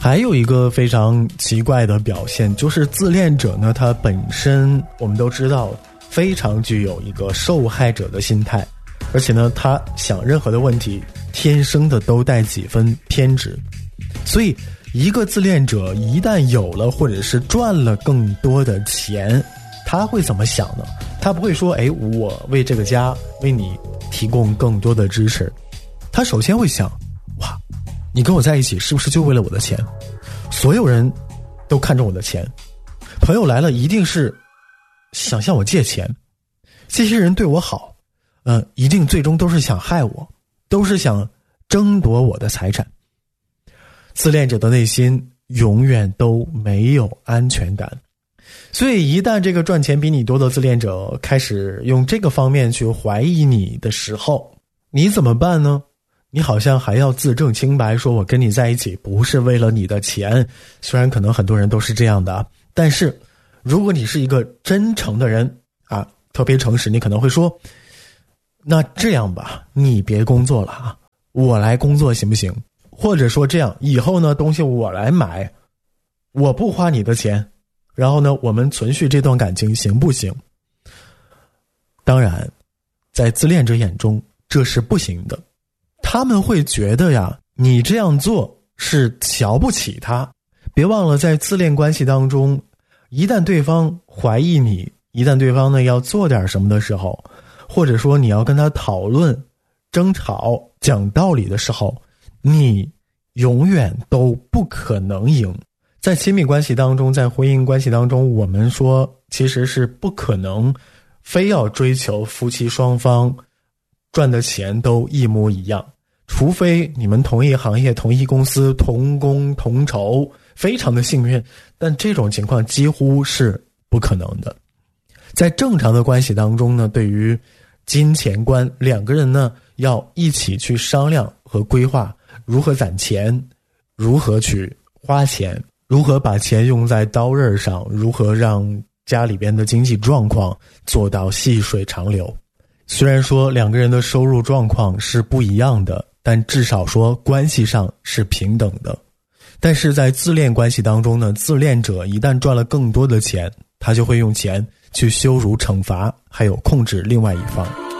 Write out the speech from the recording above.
还有一个非常奇怪的表现，就是自恋者呢，他本身我们都知道非常具有一个受害者的心态，而且呢，他想任何的问题天生的都带几分偏执。所以一个自恋者一旦有了或者是赚了更多的钱，他会怎么想呢？他不会说我为这个家为你提供更多的支持，他首先会想，哇，你跟我在一起是不是就为了我的钱？所有人都看重我的钱，朋友来了一定是想向我借钱，这些人对我好，一定最终都是想害我，都是想争夺我的财产。自恋者的内心永远都没有安全感，所以一旦这个赚钱比你多的自恋者开始用这个方面去怀疑你的时候，你怎么办呢？你好像还要自证清白，说我跟你在一起不是为了你的钱，虽然可能很多人都是这样的，但是如果你是一个真诚的人啊，特别诚实，你可能会说，那这样吧，你别工作了啊，我来工作行不行？或者说这样，以后呢，东西我来买，我不花你的钱，然后呢，我们存续这段感情行不行？当然，在自恋者眼中这是不行的，他们会觉得呀，你这样做是瞧不起他。别忘了，在自恋关系当中，一旦对方怀疑你，一旦对方呢要做点什么的时候，或者说你要跟他讨论、争吵、讲道理的时候，你永远都不可能赢。在亲密关系当中，在婚姻关系当中，我们说其实是不可能非要追求夫妻双方赚的钱都一模一样，除非你们同一行业、同一公司、同工同酬，非常的幸运，但这种情况几乎是不可能的。在正常的关系当中呢，对于金钱观，两个人呢要一起去商量和规划如何攒钱，如何去花钱，如何把钱用在刀刃上，如何让家里边的经济状况做到细水长流。虽然说两个人的收入状况是不一样的，但至少说关系上是平等的。但是在自恋关系当中呢，自恋者一旦赚了更多的钱，他就会用钱去羞辱、惩罚，还有控制另外一方。